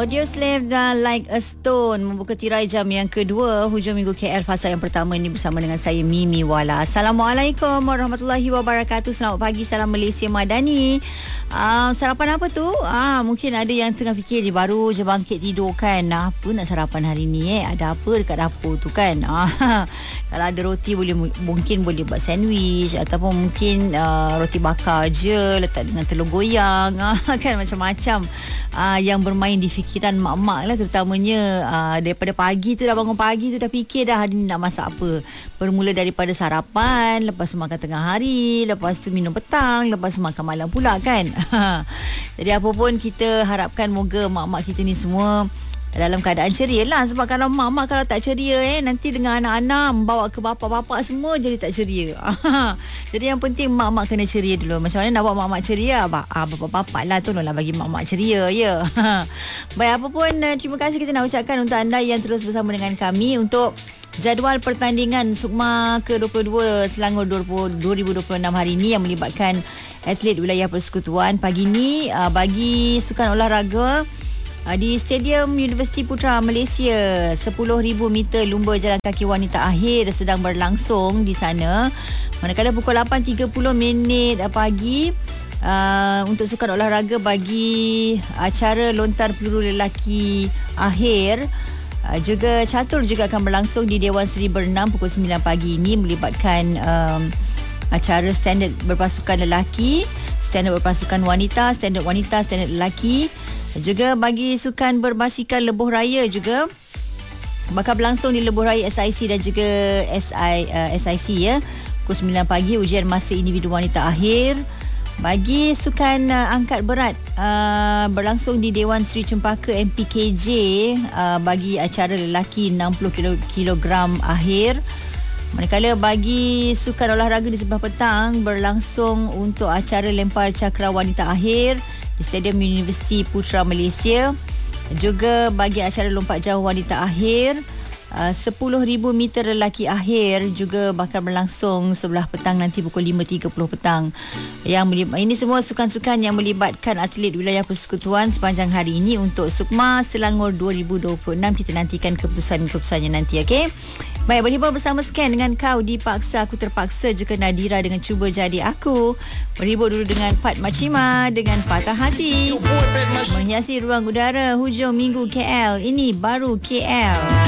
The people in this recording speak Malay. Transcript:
Audioslave dan Like a Stone membuka tirai jam yang kedua hujung minggu KL fasa yang pertama ini bersama dengan saya Mimi Wala. Assalamualaikum warahmatullahi wabarakatuh. Selamat pagi, salam Malaysia Madani. Sarapan apa tu? Mungkin ada yang tengah fikir dia baru je bangkit tidur kan. Apa nak sarapan hari ni Ada apa dekat dapur tu kan? Kalau ada roti mungkin boleh buat sandwich ataupun mungkin roti bakar je letak dengan telur goyang. Kan macam-macam yang bermain di fikiran mak-mak lah, terutamanya daripada pagi tu dah bangun pagi tu dah fikir dah hari ni nak masak apa. Bermula daripada sarapan, lepas tu makan tengah hari, lepas tu minum petang, lepas tu makan malam pula kan. Jadi apa pun kita harapkan moga mak-mak kita ni semua dalam keadaan ceria lah. Sebab kalau mak-mak kalau tak ceria nanti dengan anak-anak membawa ke bapak-bapak semua jadi tak ceria. Jadi yang penting mak-mak kena ceria dulu. Macam mana nak buat mak-mak ceria? Bapak-bapak lah, tolonglah bagi mak-mak ceria ya. Baik, apa pun terima kasih kita nak ucapkan untuk anda yang terus bersama dengan kami untuk jadual pertandingan Sukma ke-22 Selangor 2026 hari ini yang melibatkan atlet wilayah persekutuan. Pagi ni bagi sukan olahraga di Stadium Universiti Putra Malaysia, 10,000 meter lumba jalan kaki wanita akhir sedang berlangsung di sana. Manakala pukul 8.30 pagi untuk sukan olahraga bagi acara lontar peluru lelaki akhir, juga catur juga akan berlangsung di Dewan Seri Bernam pukul 9 pagi ini melibatkan acara standard berpasukan lelaki, standard berpasukan wanita, standard lelaki. Juga bagi sukan berbasikal lebuh raya juga bakal berlangsung di lebuh raya SIC dan juga SIC ya. Pukul 9 pagi ujian masa individu wanita akhir. Bagi sukan angkat berat berlangsung di Dewan Seri Cempaka MPKJ bagi acara lelaki 60 kg akhir. Manakala bagi sukan olahraga di sebelah petang berlangsung untuk acara lempar cakra wanita akhir di Stadium Universiti Putra Malaysia. Juga bagi acara lompat jauh wanita akhir 10,000 meter lelaki akhir juga bakal berlangsung sebelah petang nanti pukul 5.30 petang. Ini semua sukan-sukan yang melibatkan atlet wilayah persekutuan sepanjang hari ini untuk Sukma Selangor 2026. Kita nantikan keputusannya nanti, okey? Baik, berhibur bersama Scan dengan Kau Dipaksa Aku Terpaksa, juga Nadira dengan Cuba Jadi Aku. Berhibur dulu dengan Pat Machima dengan Patah Hati. Menghiasi ruang udara hujung minggu KL. Ini baru KL.